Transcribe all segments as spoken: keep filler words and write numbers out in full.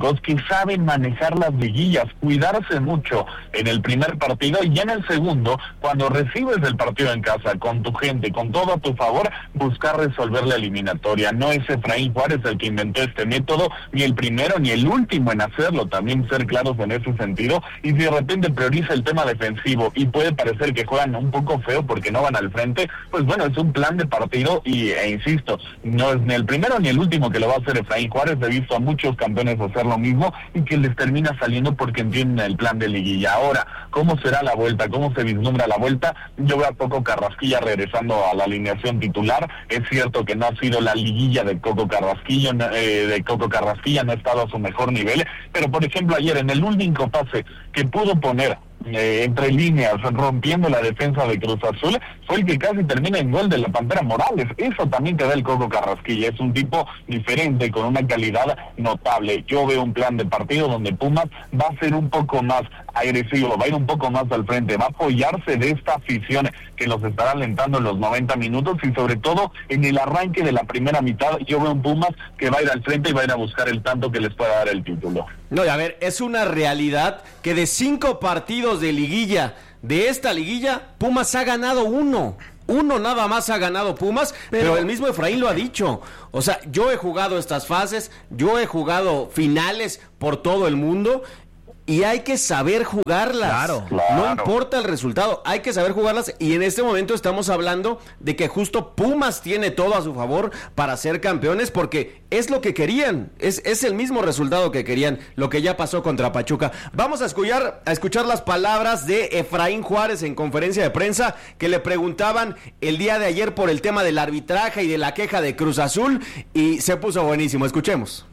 técnicos que saben manejar las liguillas, cuidarse mucho en el primer partido y en el segundo, cuando recibes el partido en casa, con tu gente, con todo a tu favor, buscar resolver la eliminatoria. No es Efraín Juárez el que inventó este método, ni el primero ni el último en hacerlo, también ser claros en ese sentido, y si de repente prioriza el tema defensivo y puede parecer que juegan un poco feo porque no van al frente, pues bueno, es un plan de partido y, e insisto, no es ni el primero ni el último que lo va a hacer Efraín Juárez. He visto a muchos campeones hacer lo mismo y que les termina saliendo porque entienden el plan de liguilla. Ahora, ¿cómo será la vuelta? ¿Cómo se vislumbra la vuelta? Yo veo a Coco Carrasquilla regresando a la alineación titular. Es cierto que no ha sido la liguilla de Coco Carrasquilla, eh, de Coco Carrasquilla no ha estado a su mejor nivel, pero por ejemplo ayer en el único pase que pudo poner Eh, entre líneas, rompiendo la defensa de Cruz Azul, fue el que casi termina en gol de la Pantera Morales. Eso también te da el Coco Carrasquilla, es un tipo diferente, con una calidad notable. Yo veo un plan de partido donde Pumas va a ser un poco más agresivo, va a ir un poco más al frente, va a apoyarse de esta afición que los estará alentando en los noventa minutos y sobre todo en el arranque de la primera mitad. Yo veo un Pumas que va a ir al frente y va a ir a buscar el tanto que les pueda dar el título. No, y a ver, es una realidad que de cinco partidos de liguilla, de esta liguilla, Pumas ha ganado uno. Uno nada más ha ganado Pumas, pero, pero el mismo Efraín lo ha dicho. O sea, yo he jugado estas fases, yo he jugado finales por todo el mundo y hay que saber jugarlas. Claro, claro. No importa el resultado, hay que saber jugarlas y en este momento estamos hablando de que justo Pumas tiene todo a su favor para ser campeones porque es lo que querían, es, es el mismo resultado que querían, lo que ya pasó contra Pachuca. Vamos a escuchar, a escuchar las palabras de Efraín Juárez en conferencia de prensa que le preguntaban el día de ayer por el tema del arbitraje y de la queja de Cruz Azul y se puso buenísimo, escuchemos.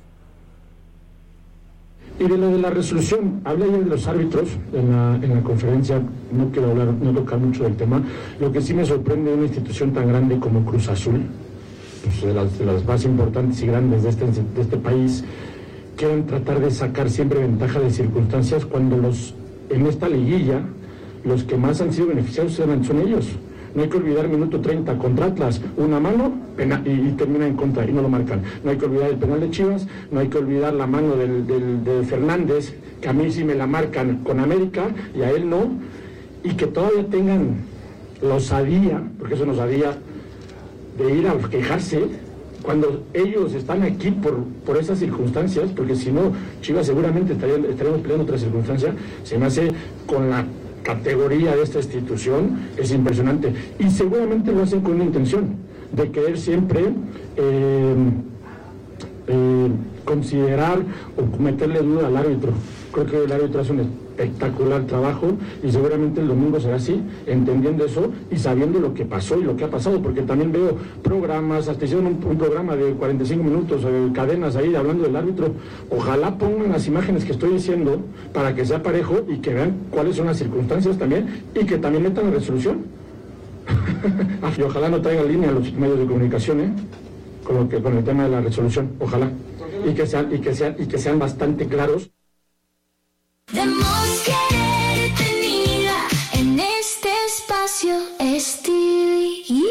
Y de lo de la resolución, hablé ayer de los árbitros en la, en la conferencia, no quiero hablar, no tocar mucho del tema. Lo que sí me sorprende de una institución tan grande como Cruz Azul, pues de, las, de las más importantes y grandes de este, de este país, quieran tratar de sacar siempre ventaja de circunstancias cuando los en esta liguilla los que más han sido beneficiados son ellos. No hay que olvidar minuto treinta contra Atlas, una mano pena, y, y termina en contra y no lo marcan. No hay que olvidar el penal de Chivas, no hay que olvidar la mano del, del, de Fernández, que a mí sí me la marcan con América y a él no, y que todavía tengan la osadía, porque eso nos osadía, de ir a quejarse cuando ellos están aquí por, por esas circunstancias, porque si no, Chivas seguramente estaría, estaríamos peleando otra circunstancia. Se me hace con la categoría de esta institución, es impresionante y seguramente lo hacen con una intención de querer siempre eh, eh, considerar o meterle duda al árbitro. Creo que el árbitro hace un espectacular trabajo y seguramente el domingo será así, entendiendo eso y sabiendo lo que pasó y lo que ha pasado, porque también veo programas, hasta hicieron un, un programa de cuarenta y cinco minutos, eh, cadenas ahí hablando del árbitro. Ojalá pongan las imágenes que estoy diciendo para que sea parejo y que vean cuáles son las circunstancias también y que también metan la resolución. Y ojalá no traigan línea a los medios de comunicación, ¿eh? Con, lo que, con el tema de la resolución, ojalá. Y que sean, y que sean, y que sean bastante claros. Debemos querer detenida en este espacio Stevie.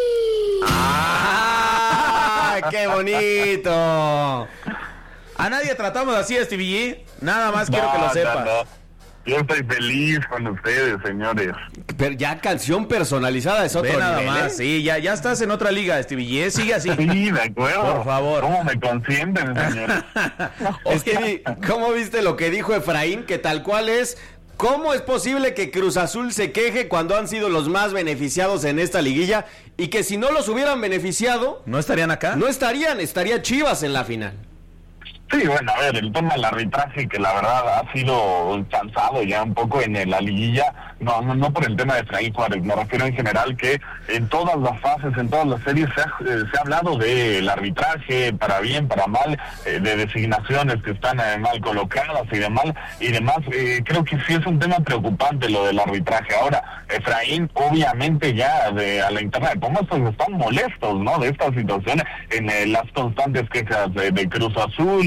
¡Ah! ¡Qué bonito! A nadie tratamos así, Stevie. Nada más quiero no, que lo sepas. No, no. Yo estoy feliz con ustedes, señores. Pero ya canción personalizada es otro Ve nada nivel, más, ¿eh? sí, ya, ya estás en otra liga, Stevie. Sigue así. Sí, de acuerdo. Por favor. ¿Cómo me consienten, señores? Stevie, ¿cómo viste lo que dijo Efraín? Que tal cual es, ¿cómo es posible que Cruz Azul se queje cuando han sido los más beneficiados en esta liguilla? Y que si no los hubieran beneficiado, ¿no estarían acá? no estarían, estaría Chivas en la final. Sí, bueno, a ver, el tema del arbitraje que la verdad ha sido cansado ya un poco en la liguilla, no, no, no por el tema de Efraín Juárez, me refiero en general que en todas las fases, en todas las series se ha, eh, se ha hablado del arbitraje, para bien, para mal, eh, de designaciones que están eh, mal colocadas y demás, y demás, eh, creo que sí es un tema preocupante lo del arbitraje. Ahora, Efraín, obviamente ya de, a la interna de Pumas pues están molestos, ¿no?, de esta situación, en eh, las constantes quejas de, de Cruz Azul,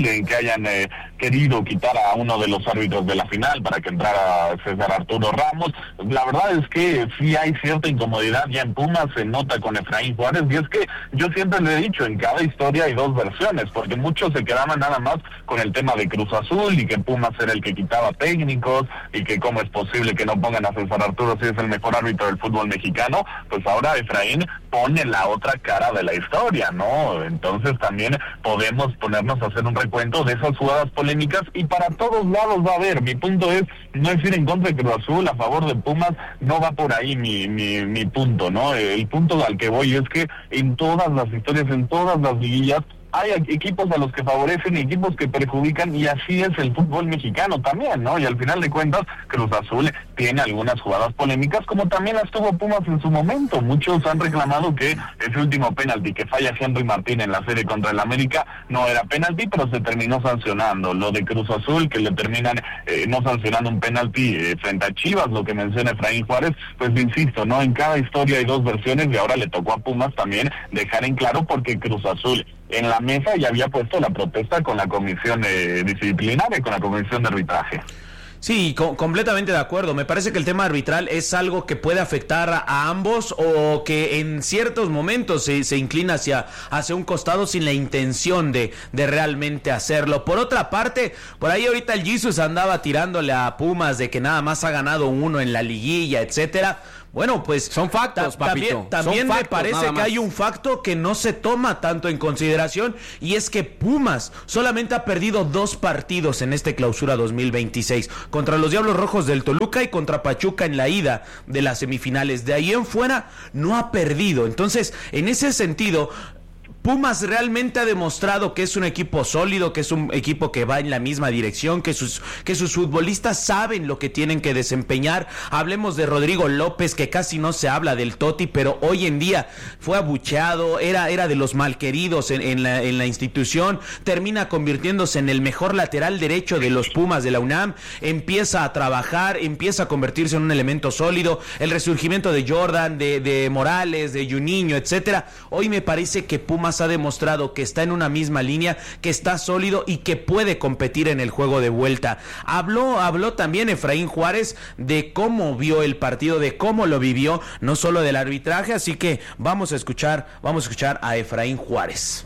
que, que hayan eh, querido quitar a uno de los árbitros de la final para que entrara César Arturo Ramos. La verdad es que sí hay cierta incomodidad ya en Pumas, se nota con Efraín Juárez, y es que yo siempre le he dicho, en cada historia hay dos versiones, porque muchos se quedaban nada más con el tema de Cruz Azul y que Pumas era el que quitaba técnicos y que cómo es posible que no pongan a César Arturo si es el mejor árbitro del fútbol mexicano. Pues ahora Efraín pone la otra cara de la historia, ¿no? Entonces también podemos ponernos a hacer un recuento de esas jugadas polémicas, y para todos lados va a haber. Mi punto es no es ir en contra de Cruz Azul, a favor de Pumas, no va por ahí mi, mi, mi punto, ¿no? El punto al que voy es que en todas las historias, en todas las liguillas, hay equipos a los que favorecen y equipos que perjudican, y así es el fútbol mexicano también, ¿no? Y al final de cuentas, Cruz Azul tiene algunas jugadas polémicas, como también las tuvo Pumas en su momento. Muchos han reclamado que ese último penalti que falla Henry Martín en la serie contra el América no era penalti, pero se terminó sancionando. Lo de Cruz Azul, que le terminan eh, no sancionando un penalti eh, frente a Chivas, lo que menciona Efraín Juárez, pues insisto, ¿no? En cada historia hay dos versiones, y ahora le tocó a Pumas también dejar en claro, porque Cruz Azul en la mesa ya había puesto la protesta con la comisión eh, disciplinaria, con la comisión de arbitraje. Sí, co- completamente de acuerdo. Me parece que el tema arbitral es algo que puede afectar a, a ambos, o que en ciertos momentos se, se inclina hacia, hacia un costado sin la intención de, de realmente hacerlo. Por otra parte, por ahí ahorita el Jesus andaba tirándole a Pumas de que nada más ha ganado uno en la liguilla, etcétera. Bueno, pues son factos, ta- papito. También, también son me factos, parece que hay un facto que no se toma tanto en consideración, y es que Pumas solamente ha perdido dos partidos en este clausura dos mil veintiséis, contra los Diablos Rojos del Toluca y contra Pachuca en la ida de las semifinales. De ahí en fuera no ha perdido. Entonces, en ese sentido, Pumas realmente ha demostrado que es un equipo sólido, que es un equipo que va en la misma dirección, que sus, que sus futbolistas saben lo que tienen que desempeñar. Hablemos de Rodrigo López, que casi no se habla del Toti, pero hoy en día fue abucheado, era, era de los malqueridos en, en, la, en la institución, termina convirtiéndose en el mejor lateral derecho de los Pumas de la UNAM, empieza a trabajar, empieza a convertirse en un elemento sólido, el resurgimiento de Jordan, de, de Morales, de Juninho, etcétera. Hoy me parece que Pumas ha demostrado que está en una misma línea, que está sólido y que puede competir en el juego de vuelta. Habló, habló también Efraín Juárez de cómo vio el partido, de cómo lo vivió, no solo del arbitraje, así que vamos a escuchar, vamos a escuchar a Efraín Juárez.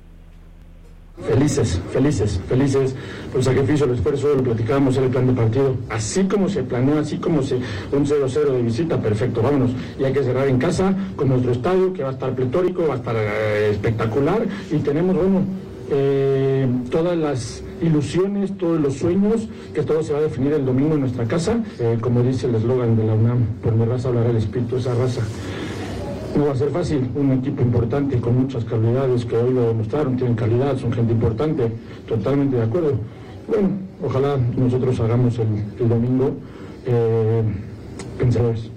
Felices, felices, felices por el sacrificio, el esfuerzo, lo platicábamos en el plan de partido. Así como se planeó, así como se un cero cero de visita, perfecto, vámonos. Y hay que cerrar en casa con nuestro estadio, que va a estar pletórico, va a estar eh, espectacular. Y tenemos, bueno, eh, todas las ilusiones, todos los sueños, que todo se va a definir el domingo en nuestra casa. Eh, como dice el eslogan de la UNAM, por mi raza hablará el espíritu de esa raza. No va a ser fácil, un equipo importante con muchas calidades que hoy lo demostraron, tienen calidad, son gente importante, totalmente de acuerdo. Bueno, ojalá nosotros hagamos el, el domingo eh, pensadores.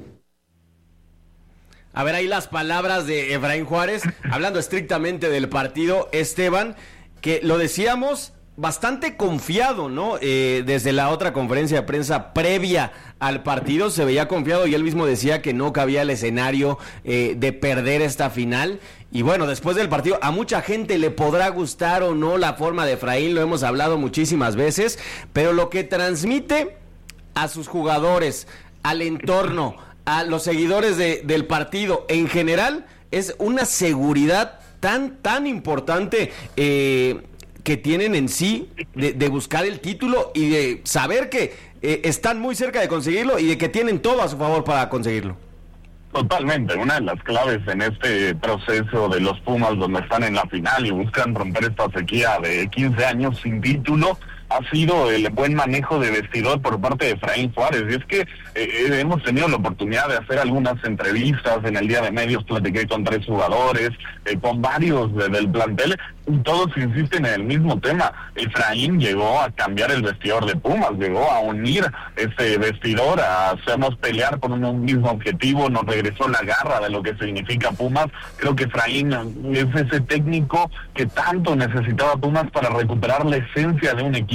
A ver, ahí las palabras de Efraín Juárez, hablando estrictamente del partido, Esteban, que lo decíamos bastante confiado, ¿no? Eh, desde la otra conferencia de prensa previa al partido se veía confiado, y él mismo decía que no cabía el escenario eh, de perder esta final. Y bueno, después del partido, a mucha gente le podrá gustar o no la forma de Efraín, lo hemos hablado muchísimas veces, pero lo que transmite a sus jugadores, al entorno, a los seguidores de, del partido en general, es una seguridad tan, tan importante eh, que tienen en sí de, de buscar el título y de saber que eh, están muy cerca de conseguirlo y de que tienen todo a su favor para conseguirlo. Totalmente, una de las claves en este proceso de los Pumas, donde están en la final y buscan romper esta sequía de quince años sin título, ha sido el buen manejo de vestidor por parte de Efraín Juárez. Y es que eh, hemos tenido la oportunidad de hacer algunas entrevistas en el día de medios, platiqué con tres jugadores, eh, con varios de, del plantel, y todos insisten en el mismo tema. Efraín llegó a cambiar el vestidor de Pumas, llegó a unir este vestidor, a hacernos pelear por un, un mismo objetivo, nos regresó la garra de lo que significa Pumas. Creo que Efraín es ese técnico que tanto necesitaba Pumas para recuperar la esencia de un equipo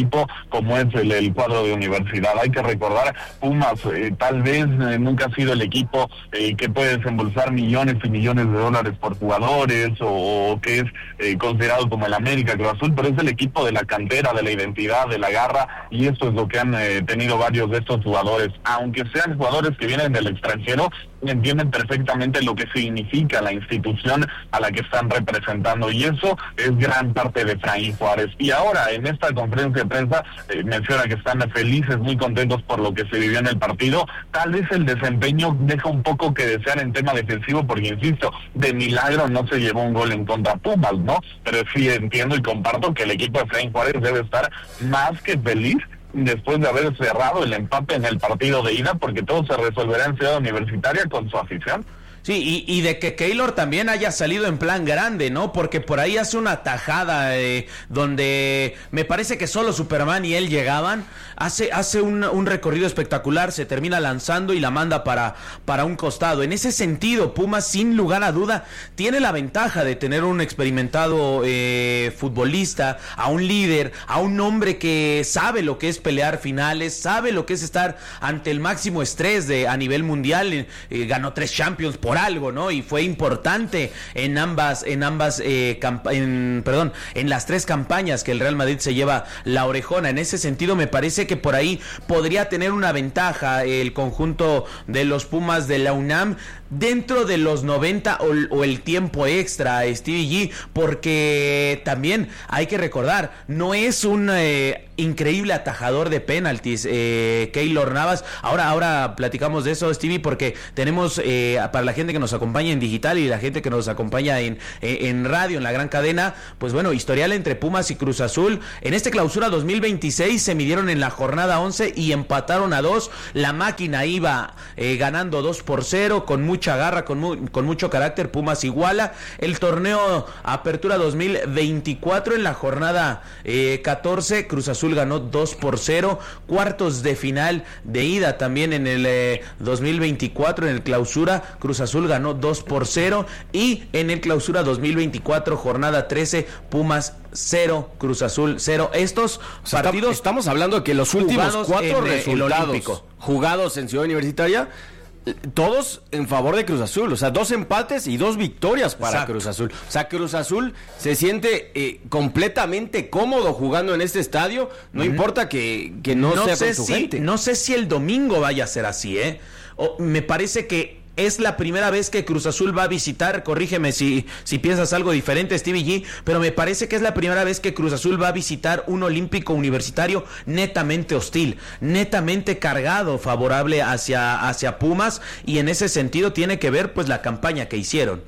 equipo como es el, el cuadro de Universidad. Hay que recordar, Pumas eh, tal vez eh, nunca ha sido el equipo eh, que puede desembolsar millones y millones de dólares por jugadores o, o que es eh, considerado como el América, Cruz Azul, pero es el equipo de la cantera, de la identidad, de la garra, y esto es lo que han eh, tenido varios de estos jugadores. Aunque sean jugadores que vienen del extranjero, entienden perfectamente lo que significa la institución a la que están representando, y eso es gran parte de Efraín Juárez. Y ahora en esta conferencia de prensa eh, menciona que están felices, muy contentos por lo que se vivió en el partido. Tal vez el desempeño deja un poco que desear en tema defensivo, porque insisto, de milagro no se llevó un gol en contra Pumas, ¿no? Pero sí entiendo y comparto que el equipo de Efraín Juárez debe estar más que feliz después de haber cerrado el empate en el partido de ida, porque todo se resolverá en Ciudad Universitaria con su afición. Sí, y, y de que Keylor también haya salido en plan grande, ¿no? Porque por ahí hace una tajada eh, donde me parece que solo Superman y él llegaban, hace hace un, un recorrido espectacular, se termina lanzando y la manda para, para un costado. En ese sentido, Pumas, sin lugar a duda, tiene la ventaja de tener un experimentado eh, futbolista, a un líder, a un hombre que sabe lo que es pelear finales, sabe lo que es estar ante el máximo estrés de a nivel mundial, eh, ganó tres Champions por algo, ¿no? Y fue importante en ambas, en ambas, eh, camp- en, perdón, en las tres campañas que el Real Madrid se lleva la orejona. En ese sentido, me parece que por ahí podría tener una ventaja el conjunto de los Pumas de la UNAM dentro de los noventa o, o el tiempo extra, Stevie G, porque también hay que recordar, no es un eh, increíble atajador de penaltis, eh, Keylor Navas. Ahora, ahora platicamos de eso, Stevie, porque tenemos eh, para la gente que nos acompaña en digital y la gente que nos acompaña en, en radio, en la gran cadena, pues bueno, historial entre Pumas y Cruz Azul. En este clausura dos mil veintiséis se midieron en la jornada once y empataron a dos. La máquina iba eh, ganando dos por cero, con mucha garra, con, mu- con mucho carácter. Pumas iguala. El torneo Apertura dos mil veinticuatro en la jornada eh, catorce, Cruz Azul ganó dos por cero. Cuartos de final de ida también en el eh, dos mil veinticuatro, en el clausura, Cruz Azul ganó dos por cero, y en el clausura dos mil veinticuatro, jornada trece, Pumas cero, Cruz Azul cero. Estos o sea, partidos estamos hablando de que los últimos cuatro en, resultados jugados en Ciudad Universitaria, todos en favor de Cruz Azul, o sea, dos empates y dos victorias para Exacto. Cruz Azul. O sea, Cruz Azul se siente eh, completamente cómodo jugando en este estadio, no mm. importa que, que no, no sea sé con su si, gente. No sé si el domingo vaya a ser así, ¿eh? O, me parece que es la primera vez que Cruz Azul va a visitar, corrígeme si, si piensas algo diferente, Stevie G, pero me parece que es la primera vez que Cruz Azul va a visitar un Olímpico Universitario netamente hostil, netamente cargado, favorable hacia, hacia Pumas, y en ese sentido tiene que ver pues la campaña que hicieron.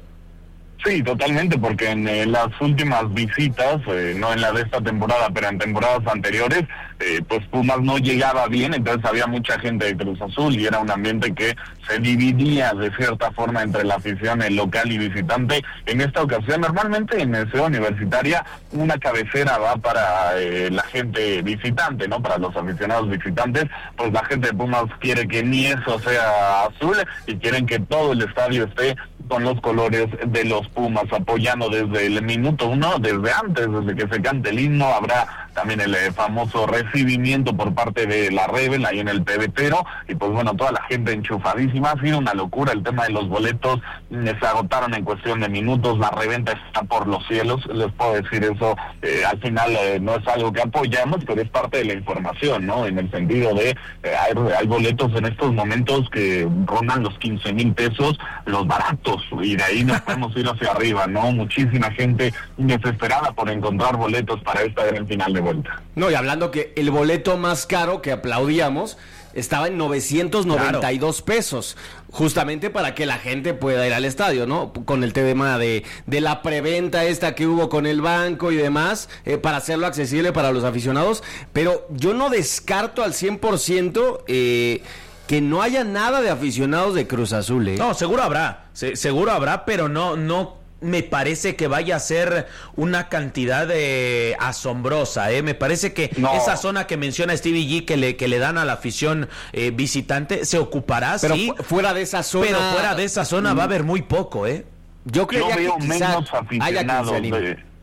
Sí, totalmente, porque en eh, las últimas visitas, eh, no en la de esta temporada, pero en temporadas anteriores, eh, pues Pumas no llegaba bien, entonces había mucha gente de Cruz Azul y era un ambiente que se dividía de cierta forma entre la afición, el local y visitante. En esta ocasión, normalmente en Ciudad Universitaria, una cabecera va para eh, la gente visitante, ¿no? Para los aficionados visitantes, pues la gente de Pumas quiere que ni eso sea azul y quieren que todo el estadio esté con los colores de los Pumas, apoyando desde el minuto uno, desde antes, desde que se cante el himno. Habrá también el eh, famoso recibimiento por parte de la Rebel ahí en el pebetero, y pues bueno, toda la gente enchufadísima. Ha sido una locura el tema de los boletos, se agotaron en cuestión de minutos, la reventa está por los cielos, les puedo decir eso. Eh, al final eh, no es algo que apoyamos, pero es parte de la información, ¿no? En el sentido de, eh, hay, hay boletos en estos momentos que rondan los quince mil pesos, los baratos, y de ahí nos podemos ir hacia arriba, ¿no? Muchísima gente desesperada por encontrar boletos para esta gran final de vuelta. No, y hablando que el boleto más caro que aplaudíamos estaba en novecientos noventa y dos claro. pesos, justamente para que la gente pueda ir al estadio, ¿no? Con el tema de, de la preventa esta que hubo con el banco y demás, eh, para hacerlo accesible para los aficionados, pero yo no descarto al cien por ciento eh, que no haya nada de aficionados de Cruz Azul, ¿eh? No, seguro habrá, se, seguro habrá, pero no, no me parece que vaya a ser una cantidad de asombrosa, ¿eh? Me parece que no. Esa zona que menciona Stevie G que le, que le dan a la afición eh, visitante se ocupará, pero sí. Fu- fuera de esa zona. Pero fuera de esa zona mm. va a haber muy poco, ¿eh? Yo creo que menos aficionados de...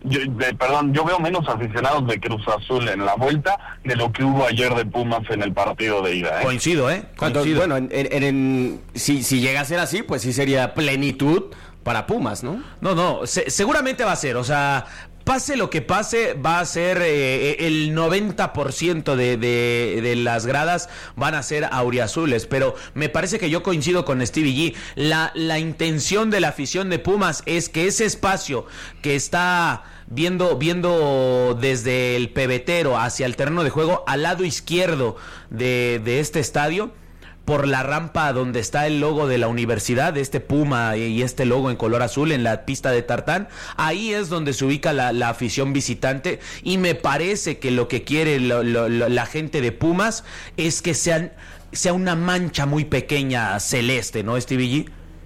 Yo, de, perdón, yo veo menos aficionados de Cruz Azul en la vuelta de lo que hubo ayer de Pumas en el partido de ida, ¿eh? Coincido, ¿eh? Coincido. Bueno, en, en, en, si, si llega a ser así, pues sí sería plenitud para Pumas, ¿no? No, no, se, seguramente va a ser, o sea, pase lo que pase, va a ser eh, el noventa por ciento de, de, de las gradas van a ser auriazules, pero me parece que yo coincido con Stevie G. La, la intención de la afición de Pumas es que ese espacio que está viendo, viendo desde el pebetero hacia el terreno de juego, al lado izquierdo de, de este estadio, por la rampa donde está el logo de la universidad, de este puma y este logo en color azul en la pista de tartán, ahí es donde se ubica la, la afición visitante, y me parece que lo que quiere lo, lo, lo, la gente de Pumas es que sean, sea una mancha muy pequeña celeste, ¿no, Stevie G?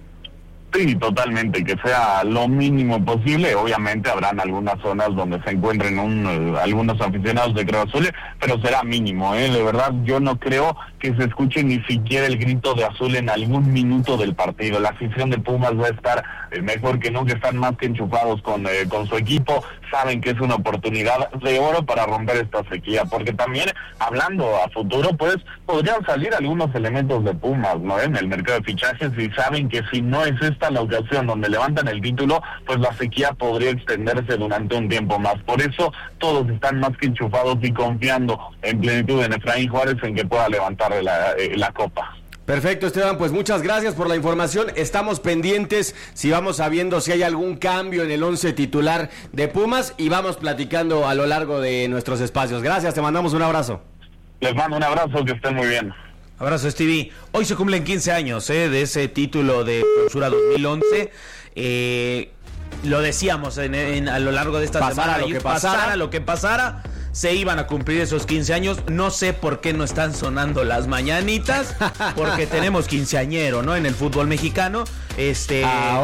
Sí, totalmente, que sea lo mínimo posible. Obviamente habrán algunas zonas donde se encuentren un, uh, algunos aficionados de Cruz Azul, pero será mínimo, ¿eh? De verdad, yo no creo que se escuche ni siquiera el grito de azul en algún minuto del partido. La afición de Pumas va a estar eh, mejor que nunca, están más que enchufados con, eh, con su equipo, saben que es una oportunidad de oro para romper esta sequía, porque también, hablando a futuro, pues podrían salir algunos elementos de Pumas, ¿no? En el mercado de fichajes, y saben que si no es esta la ocasión donde levantan el título, pues la sequía podría extenderse durante un tiempo más. Por eso todos están más que enchufados y confiando en plenitud en Efraín Juárez en que pueda levantar la, eh, la copa. Perfecto, Esteban, pues muchas gracias por la información. Estamos pendientes si vamos sabiendo si hay algún cambio en el once titular de Pumas, y vamos platicando a lo largo de nuestros espacios. Gracias, te mandamos un abrazo. Les mando un abrazo, que estén muy bien. Abrazo, Stevie. Hoy se cumplen quince años eh, de ese título de Clausura dos mil once. Eh, lo decíamos en, en, a lo largo de esta pasara semana. Lo que pasara. pasara lo que pasara, se iban a cumplir esos quince años. No sé por qué no están sonando las mañanitas, porque tenemos quinceañero, ¿no? En el fútbol mexicano. Este.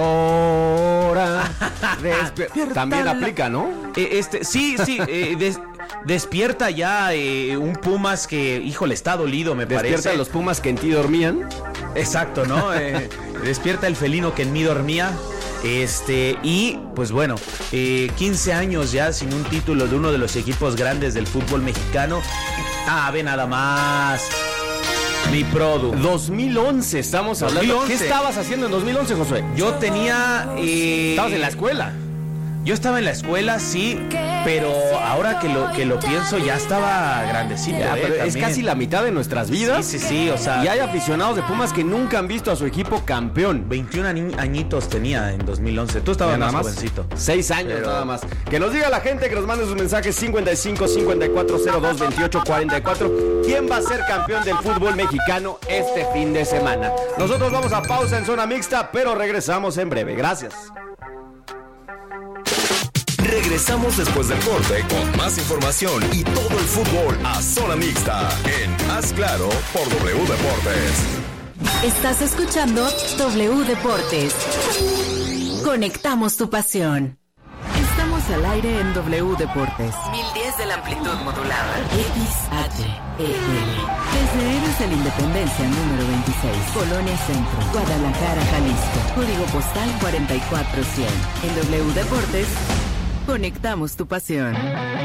Ahora. También aplica, ¿no? Eh, este, sí, sí. Eh, des... Despierta ya eh, un Pumas que, híjole, está dolido, me Despierta parece. Despierta los Pumas que en ti dormían. Exacto, ¿no? Eh, despierta el felino que en mí dormía. Este, y pues bueno, eh, quince años ya sin un título de uno de los equipos grandes del fútbol mexicano. Ah, ve nada más. Mi produ. dos mil once estamos hablando. dos mil once. ¿Qué estabas haciendo en dos mil once, Josué? Yo tenía... Eh, Estabas en la escuela. Yo estaba en la escuela, sí, pero ahora que lo que lo pienso ya estaba grandecito. Ya, eh, pero es casi la mitad de nuestras vidas. Sí, sí, sí, o sea. Y hay aficionados de Pumas que nunca han visto a su equipo campeón. veintiún añitos tenía en dos mil once. Tú estabas más, más jovencito. Seis años pero... nada más. Que nos diga la gente, que nos mande sus mensajes cincuenta y cinco, cincuenta y cuatro, cero dos, veintiocho, cuarenta y cuatro. ¿Quién va a ser campeón del fútbol mexicano este fin de semana? Nosotros vamos a pausa en Zona Mixta, pero regresamos en breve. Gracias. Regresamos después del corte con más información y todo el fútbol a Zona Mixta en Haz Claro por W Deportes. Estás escuchando W Deportes. Conectamos tu pasión. Estamos al aire en W Deportes. mil diez de la amplitud modulada. X H E L. Desde Héroes de la Independencia número veintiséis. Colonia Centro. Guadalajara, Jalisco. Código postal cuarenta y cuatro cien. En W Deportes. Conectamos tu pasión.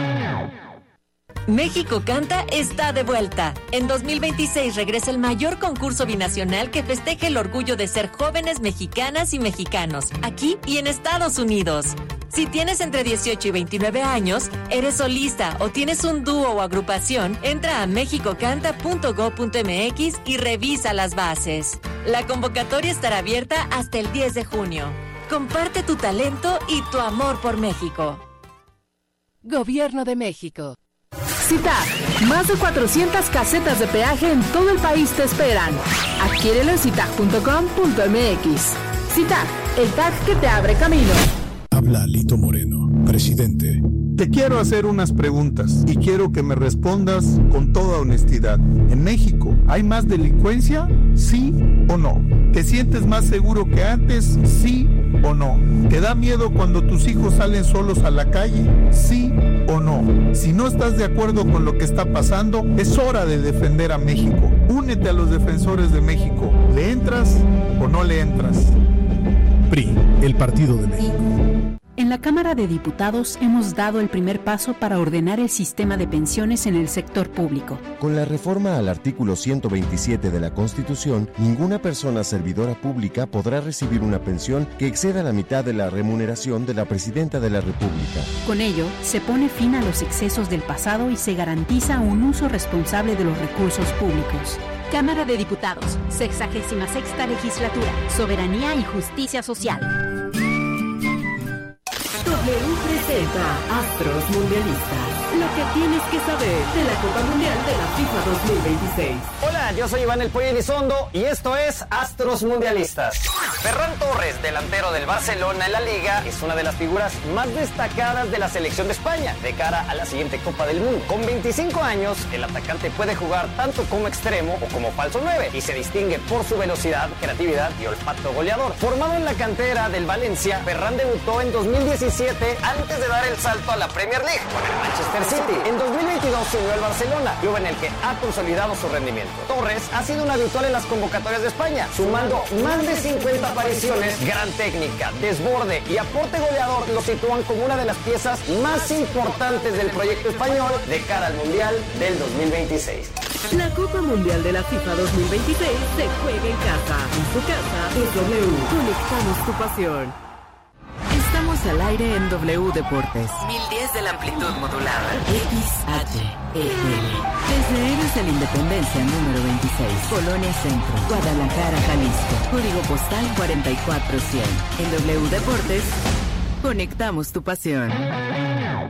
México Canta está de vuelta. En dos mil veintiséis regresa el mayor concurso binacional que festeja el orgullo de ser jóvenes mexicanas y mexicanos, aquí y en Estados Unidos. Si tienes entre dieciocho y veintinueve años, eres solista o tienes un dúo o agrupación, entra a mexico canta punto gob punto m x y revisa las bases. La convocatoria estará abierta hasta el diez de junio. Comparte tu talento y tu amor por México. Gobierno de México. CITAG. Más de cuatrocientas casetas de peaje en todo el país te esperan. Adquiérelo en citag punto com punto m x. CITAG, el tag que te abre camino. Habla Lito Moreno, presidente. Te quiero hacer unas preguntas y quiero que me respondas con toda honestidad. ¿En México hay más delincuencia? ¿Sí o no? ¿Te sientes más seguro que antes? ¿Sí o no? ¿Te da miedo cuando tus hijos salen solos a la calle? ¿Sí o no? Si no estás de acuerdo con lo que está pasando, es hora de defender a México. Únete a los defensores de México. ¿Le entras o no le entras? P R I, el Partido de México. En En la Cámara de Diputados hemos dado el primer paso para ordenar el sistema de pensiones en el sector público. Con la reforma al artículo ciento veintisiete de la Constitución, ninguna persona servidora pública podrá recibir una pensión que exceda la mitad de la remuneración de la Presidenta de la República. Con ello, se pone fin a los excesos del pasado y se garantiza un uso responsable de los recursos públicos. Cámara de Diputados, sexagésima sexta legislatura, soberanía y justicia social. W presenta Astros Mundialistas. Lo que tienes que saber de la Copa Mundial de la FIFA dos mil veintiséis. Hola, yo soy Iván El Pollo Elizondo y esto es Astros Mundialistas. Ferran Torres, delantero del Barcelona en la Liga, es una de las figuras más destacadas de la selección de España de cara a la siguiente Copa del Mundo. Con veinticinco años, el atacante puede jugar tanto como extremo o como falso nueve y se distingue por su velocidad, creatividad y olfato goleador. Formado en la cantera del Valencia, Ferran debutó en dos mil diecisiete antes de dar el salto a la Premier League con el Manchester City. En dos mil veintidós se unió al Barcelona, club en el que ha consolidado su rendimiento. Torres ha sido un habitual en las convocatorias de España, sumando más de cincuenta apariciones. Gran técnica, desborde y aporte goleador lo sitúan como una de las piezas más importantes del proyecto español de cara al Mundial del dos mil veintiséis. La Copa Mundial de la FIFA dos mil veintiséis se juega en casa. En su casa es W. Conectamos tu pasión. Estamos al aire en W Deportes. mil diez de la amplitud modulada. X H E L. Desde Héroes de la Independencia número veintiséis, Colonia Centro, Guadalajara, Jalisco. Código postal cuarenta y cuatro cien. En W Deportes, conectamos tu pasión.